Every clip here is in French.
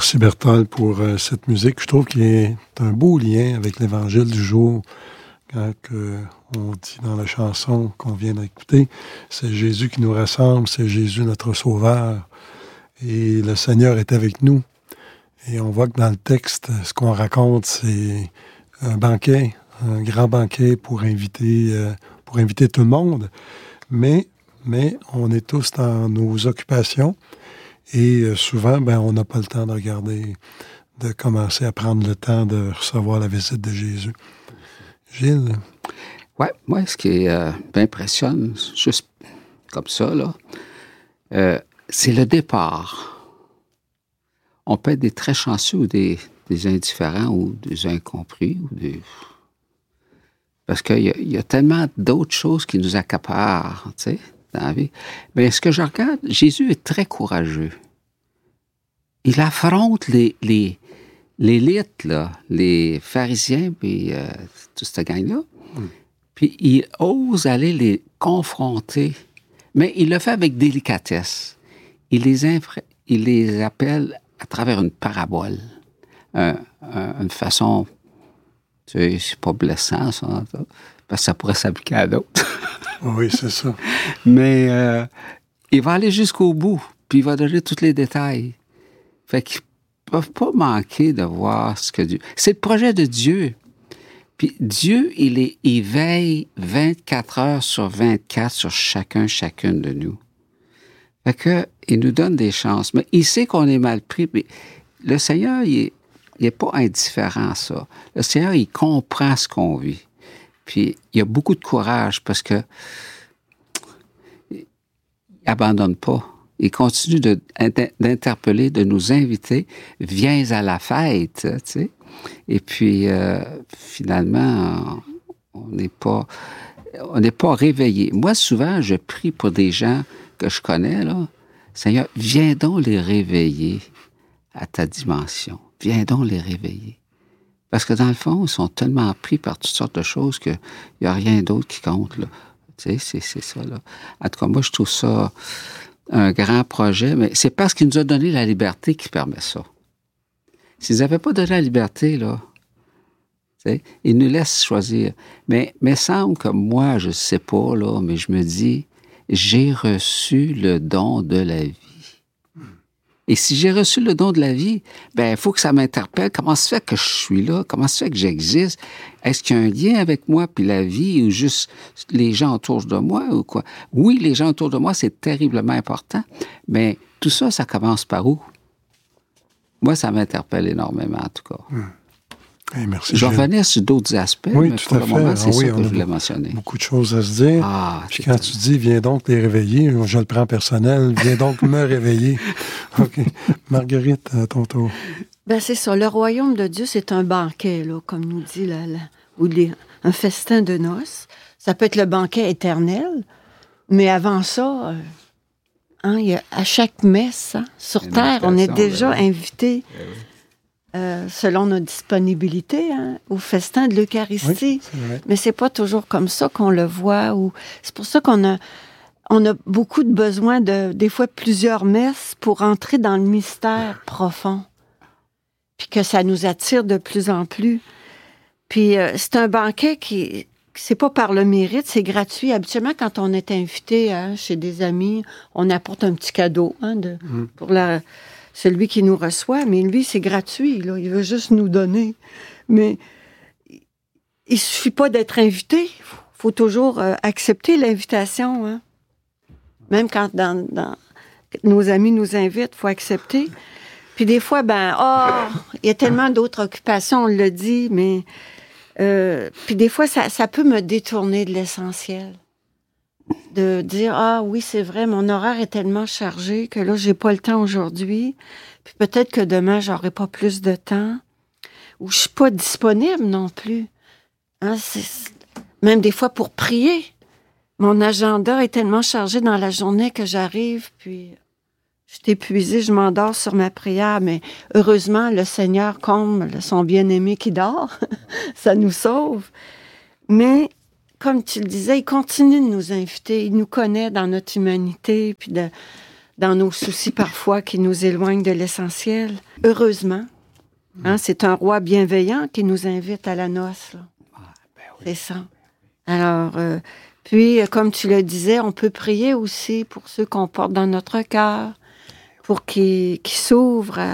Merci Berthold pour cette musique. Je trouve qu'il y a un beau lien avec l'Évangile du jour. Quand on dit dans la chanson qu'on vient d'écouter, c'est Jésus qui nous rassemble, c'est Jésus notre Sauveur. Et le Seigneur est avec nous. Et on voit que dans le texte, ce qu'on raconte, c'est un banquet, un grand banquet pour inviter tout le monde. Mais on est tous dans nos occupations. Et souvent, on n'a pas le temps de regarder, de commencer à prendre le temps de recevoir la visite de Jésus. Gilles? Oui, moi, ce qui m'impressionne, juste comme ça, là, c'est le départ. On peut être des très chanceux ou des indifférents ou des incompris. Parce qu'il y a tellement d'autres choses qui nous accaparent, tu sais, dans la vie. Mais ce que je regarde, Jésus est très courageux. Il affronte l'élite, là, les pharisiens, puis toute cette gang-là. Puis il ose aller les confronter. Mais il le fait avec délicatesse. Il les appelle à travers une parabole. Une façon... Tu sais, c'est pas blessant, ça, parce que ça pourrait s'appliquer à d'autres. Oui, c'est ça. Mais il va aller jusqu'au bout, puis il va donner tous les détails. Fait qu'ils ne peuvent pas manquer de voir ce que Dieu... C'est le projet de Dieu. Puis Dieu, il veille 24 heures sur 24 sur chacune de nous. Fait que, il nous donne des chances. Mais il sait qu'on est mal pris. Mais le Seigneur, il n'est pas indifférent à ça. Le Seigneur, il comprend ce qu'on vit. Puis il a beaucoup de courage parce que il n'abandonne pas. Il continue d'interpeller, de nous inviter. Viens à la fête, tu sais. Et puis, finalement, on n'est pas réveillé. Moi, souvent, je prie pour des gens que je connais, là. Seigneur, viens donc les réveiller à ta dimension. Viens donc les réveiller. Parce que dans le fond, ils sont tellement pris par toutes sortes de choses qu'il n'y a rien d'autre qui compte, là. Tu sais, c'est ça, là. En tout cas, moi, je trouve ça un grand projet, mais c'est parce qu'il nous a donné la liberté qui permet ça. S'ils n'avaient pas donné la liberté, là, tu sais, ils nous laissent choisir. Mais il semble que moi, je ne sais pas, là, mais je me dis, j'ai reçu le don de la vie. Et si j'ai reçu le don de la vie, il faut que ça m'interpelle. Comment se fait que je suis là? Comment se fait que j'existe? Est-ce qu'il y a un lien avec moi puis la vie ou juste les gens autour de moi ou quoi? Oui, les gens autour de moi, c'est terriblement important. Mais tout ça, ça commence par où? Moi, ça m'interpelle énormément, en tout cas. Hey, merci. Je revenais sur d'autres aspects, oui, mais tout pour à le fait. moment, c'est ça que on je voulais mentionner. Beaucoup de choses à se dire. Puis quand tu dis « viens donc les réveiller », je le prends personnel, « viens donc me réveiller ». OK. Marguerite, à ton tour. C'est ça. Le royaume de Dieu, c'est un banquet, là, comme nous dit, ou un festin de noces. Ça peut être le banquet éternel, mais avant ça... il y a, à chaque messe, sur Terre, on est déjà invité, selon notre disponibilité, au festin de l'Eucharistie. Oui, mais c'est pas toujours comme ça qu'on le voit. C'est pour ça qu'on a beaucoup de besoin des fois plusieurs messes pour entrer dans le mystère profond. Puis que ça nous attire de plus en plus. Puis c'est un banquet qui... C'est pas par le mérite, c'est gratuit. Habituellement, quand on est invité chez des amis, on apporte un petit cadeau pour celui qui nous reçoit. Mais lui, c'est gratuit. Là. Il veut juste nous donner. Mais il suffit pas d'être invité. Il faut toujours accepter l'invitation. Hein. Même quand nos amis nous invitent, il faut accepter. Puis des fois, il y a tellement d'autres occupations, on le dit, mais... puis des fois, ça peut me détourner de l'essentiel. De dire, oui, c'est vrai, mon horaire est tellement chargé que là, j'ai pas le temps aujourd'hui. Puis peut-être que demain, j'aurai pas plus de temps. Ou je suis pas disponible non plus. Même des fois pour prier. Mon agenda est tellement chargé dans la journée que j'arrive, puis... Je suis épuisée, je m'endors sur ma prière, mais heureusement, le Seigneur comble son bien-aimé qui dort. Ça nous sauve. Mais, comme tu le disais, il continue de nous inviter. Il nous connaît dans notre humanité, puis de dans nos soucis parfois qui nous éloignent de l'essentiel. Heureusement, hein, c'est un roi bienveillant qui nous invite à la noce. Là. C'est ça. Alors, puis, comme tu le disais, on peut prier aussi pour ceux qu'on porte dans notre cœur, pour qu'ils s'ouvrent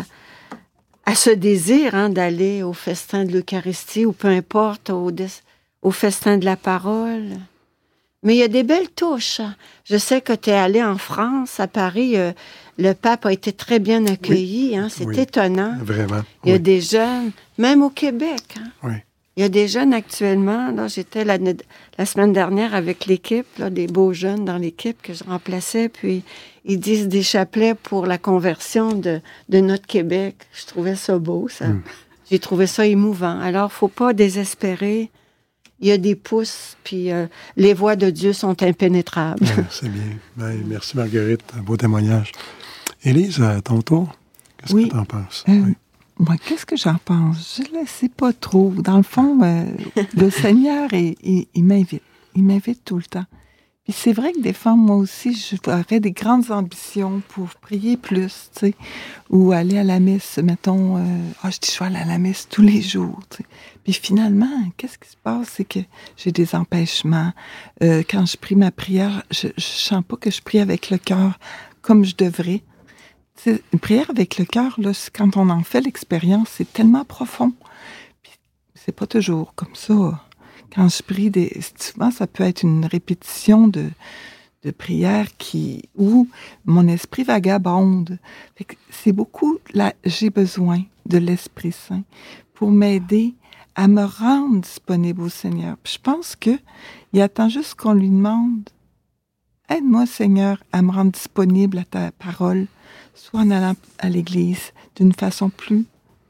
à ce désir hein, d'aller au festin de l'Eucharistie ou peu importe, au festin de la parole. Mais il y a des belles touches. Je sais que tu es allé en France, à Paris. Le pape a été très bien accueilli. Oui. Hein, c'est étonnant. Vraiment. Il y a des jeunes, même au Québec. Hein. Oui. Il y a des jeunes actuellement. Là, j'étais la semaine dernière avec l'équipe, là, des beaux jeunes dans l'équipe que je remplaçais. Puis ils disent des chapelets pour la conversion de notre Québec. Je trouvais ça beau. Ça. J'ai trouvé ça émouvant. Alors, il ne faut pas désespérer. Il y a des pouces, puis les voies de Dieu sont impénétrables. Ouais, c'est bien. Ben, merci Marguerite, un beau témoignage. Élise, à ton tour, qu'est-ce que tu en penses? Oui. Moi, qu'est-ce que j'en pense? Je ne le sais pas trop. Dans le fond, le Seigneur, il m'invite. Il m'invite tout le temps. Puis c'est vrai que des fois, moi aussi, j'aurais des grandes ambitions pour prier plus, tu sais, ou aller à la messe, mettons, je dis, je vais aller à la messe tous les jours, tu sais. Puis finalement, qu'est-ce qui se passe? C'est que j'ai des empêchements. Quand je prie ma prière, je ne sens pas que je prie avec le cœur comme je devrais. Tu sais, une prière avec le cœur, là, quand on en fait l'expérience, c'est tellement profond. Puis c'est pas toujours comme ça. Quand je prie, souvent, ça peut être une répétition de prière où mon esprit vagabonde. Fait que c'est beaucoup, là, j'ai besoin de l'Esprit Saint pour m'aider à me rendre disponible au Seigneur. Puis je pense qu'il attend juste qu'on lui demande « Aide-moi, Seigneur, à me rendre disponible à ta parole, soit en allant à l'Église d'une façon plus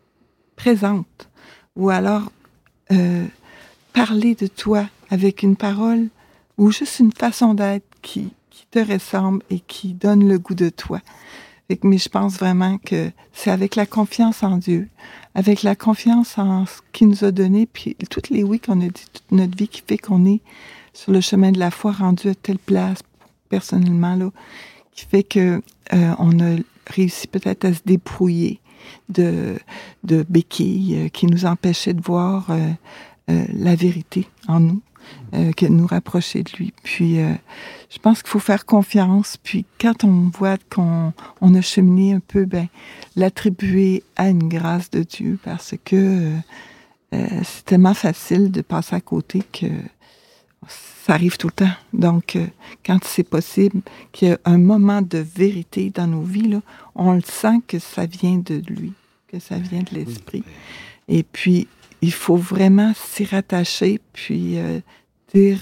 présente, ou alors parler de toi avec une parole ou juste une façon d'être qui te ressemble et qui donne le goût de toi. » Mais je pense vraiment que c'est avec la confiance en Dieu, avec la confiance en ce qu'il nous a donné, puis toutes les oui qu'on a dit toute notre vie qui fait qu'on est sur le chemin de la foi rendu à telle place, personnellement, là, qui fait que on a réussi peut-être à se débrouiller de béquilles qui nous empêchaient de voir la vérité en nous, que nous rapprocher de lui. Puis, je pense qu'il faut faire confiance. Puis, quand on voit qu'on a cheminé un peu, l'attribuer à une grâce de Dieu, parce que c'est tellement facile de passer à côté que ça arrive tout le temps. Donc, quand c'est possible qu'il y ait un moment de vérité dans nos vies, là, on le sent que ça vient de lui, que ça vient de l'Esprit. Et puis, il faut vraiment s'y rattacher, puis dire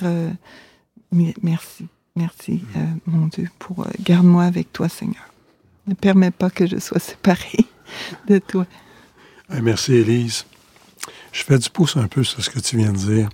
merci, mon Dieu, pour garde-moi avec toi, Seigneur. Ne permets pas que je sois séparée de toi. Merci, Élise. Je fais du pouce un peu sur ce que tu viens de dire.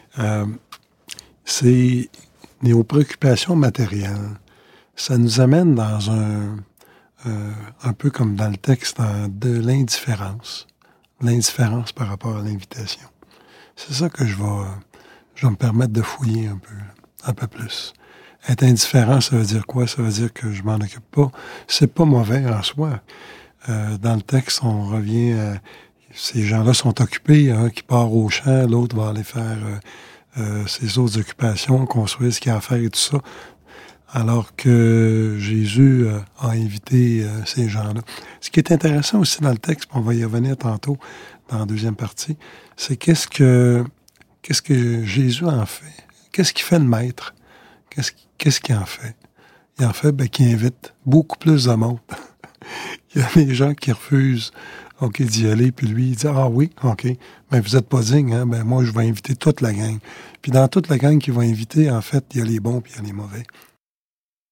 C'est nos préoccupations matérielles. Ça nous amène dans un peu comme dans le texte, de l'indifférence. L'indifférence par rapport à l'invitation. C'est ça que je vais me permettre de fouiller un peu plus. Être indifférent, ça veut dire quoi? Ça veut dire que je m'en occupe pas. C'est pas mauvais en soi. Dans le texte, on revient à... Ces gens-là sont occupés, un qui part au champ, l'autre va aller faire ses autres occupations, construire ce qu'il y a à faire et tout ça. Alors que Jésus a invité ces gens-là. Ce qui est intéressant aussi dans le texte, puis on va y revenir tantôt dans la deuxième partie, c'est qu'est-ce que Jésus en fait? Qu'est-ce qu'il fait le maître? Qu'est-ce qu'il en fait? Il en fait qu'il invite beaucoup plus de monde. Il y a des gens qui refusent d'y aller, puis lui, il dit « Ah oui, OK, mais vous n'êtes pas digne, hein? Moi, je vais inviter toute la gang. » Puis dans toute la gang qu'il va inviter, en fait, il y a les bons puis il y a les mauvais.